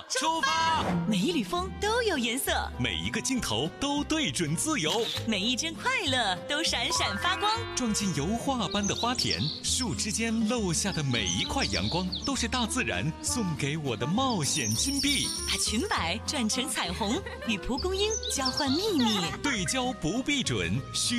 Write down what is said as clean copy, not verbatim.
出发！ 每一缕风都有颜色， 每一个镜头都对准自由， 每一帧快乐都闪闪发光。 撞进油画般的花田，树枝间漏下的每一块阳光，都是大自然送给我的冒险金币。 把裙摆转成彩虹，与蒲公英交换秘密。 对焦不必准，